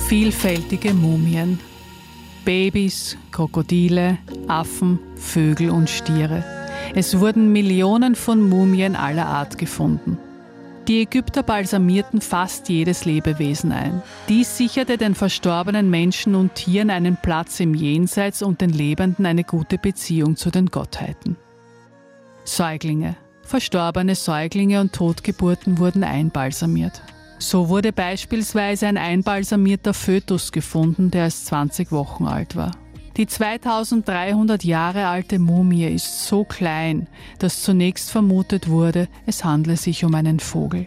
Vielfältige Mumien. Babys, Krokodile, Affen, Vögel und Stiere. Es wurden Millionen von Mumien aller Art gefunden. Die Ägypter balsamierten fast jedes Lebewesen ein. Dies sicherte den verstorbenen Menschen und Tieren einen Platz im Jenseits und den Lebenden eine gute Beziehung zu den Gottheiten. Säuglinge. Verstorbene Säuglinge und Totgeburten wurden einbalsamiert. So wurde beispielsweise ein einbalsamierter Fötus gefunden, der erst 20 Wochen alt war. Die 2300 Jahre alte Mumie ist so klein, dass zunächst vermutet wurde, es handle sich um einen Vogel.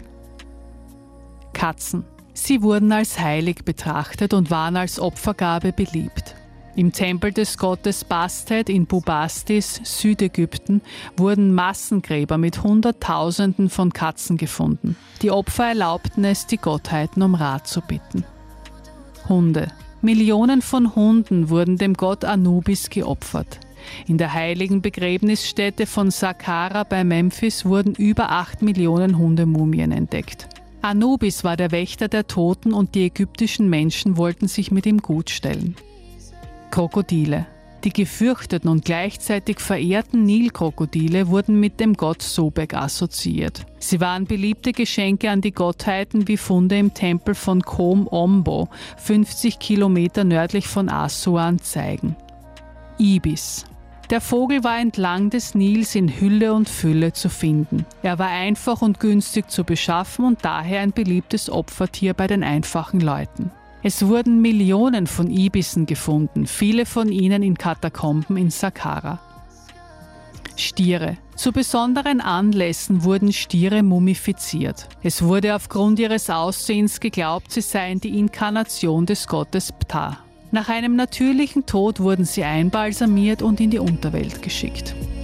Katzen. Sie wurden als heilig betrachtet und waren als Opfergabe beliebt. Im Tempel des Gottes Bastet in Bubastis, Südägypten, wurden Massengräber mit Hunderttausenden von Katzen gefunden. Die Opfer erlaubten es, die Gottheiten um Rat zu bitten. Hunde. Millionen von Hunden wurden dem Gott Anubis geopfert. In der heiligen Begräbnisstätte von Saqqara bei Memphis wurden über 8 Millionen Hundemumien entdeckt. Anubis war der Wächter der Toten und die ägyptischen Menschen wollten sich mit ihm gutstellen. Krokodile. Die gefürchteten und gleichzeitig verehrten Nilkrokodile wurden mit dem Gott Sobek assoziiert. Sie waren beliebte Geschenke an die Gottheiten, wie Funde im Tempel von Kom Ombo, 50 Kilometer nördlich von Assuan, zeigen. Ibis. Der Vogel war entlang des Nils in Hülle und Fülle zu finden. Er war einfach und günstig zu beschaffen und daher ein beliebtes Opfertier bei den einfachen Leuten. Es wurden Millionen von Ibissen gefunden, viele von ihnen in Katakomben in Saqqara. Stiere. Zu besonderen Anlässen wurden Stiere mumifiziert. Es wurde aufgrund ihres Aussehens geglaubt, sie seien die Inkarnation des Gottes Ptah. Nach einem natürlichen Tod wurden sie einbalsamiert und in die Unterwelt geschickt.